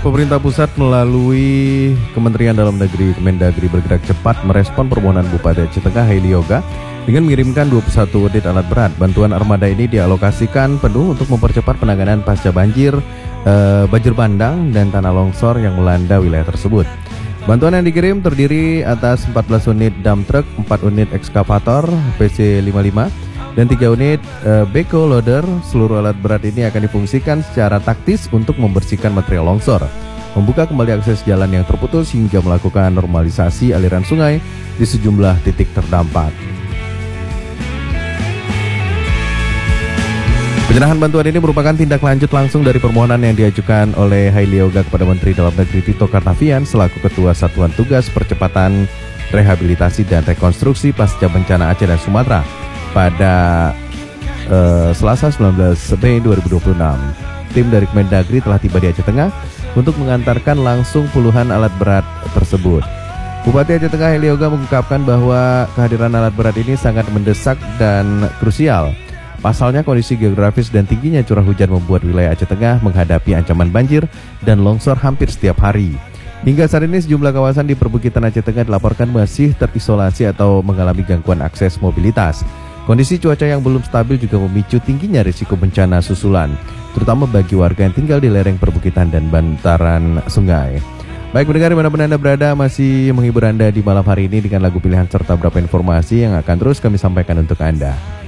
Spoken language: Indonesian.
Pemerintah pusat melalui Kementerian Dalam Negeri Kemendagri bergerak cepat merespon permohonan Bupati Aceh Tengah Haili Yoga dengan mengirimkan 21 unit alat berat. Bantuan armada ini dialokasikan penuh untuk mempercepat penanganan pasca banjir bandang dan tanah longsor yang melanda wilayah tersebut. Bantuan yang dikirim terdiri atas 14 unit dump truck, 4 unit ekskavator PC55 dan 3 unit backhoe loader. Seluruh alat berat ini akan difungsikan secara taktis untuk membersihkan material longsor, membuka kembali akses jalan yang terputus hingga melakukan normalisasi aliran sungai di sejumlah titik terdampak. Penyerahan bantuan ini merupakan tindak lanjut langsung dari permohonan yang diajukan oleh Haili Yoga kepada Menteri Dalam Negeri Tito Karnavian selaku Ketua Satuan Tugas Percepatan Rehabilitasi dan Rekonstruksi Pasca Bencana Aceh dan Sumatera pada Selasa 19 Mei 2026. Tim dari Kemendagri telah tiba di Aceh Tengah untuk mengantarkan langsung puluhan alat berat tersebut. Bupati Aceh Tengah Haili Yoga mengungkapkan bahwa kehadiran alat berat ini sangat mendesak dan krusial. Pasalnya kondisi geografis dan tingginya curah hujan membuat wilayah Aceh Tengah menghadapi ancaman banjir dan longsor hampir setiap hari. Hingga saat ini sejumlah kawasan di perbukitan Aceh Tengah dilaporkan masih terisolasi atau mengalami gangguan akses mobilitas. Kondisi cuaca yang belum stabil juga memicu tingginya risiko bencana susulan, terutama bagi warga yang tinggal di lereng perbukitan dan bantaran sungai. Baik pendengar dimanapun Anda berada, masih menghibur Anda di malam hari ini dengan lagu pilihan serta beberapa informasi yang akan terus kami sampaikan untuk Anda.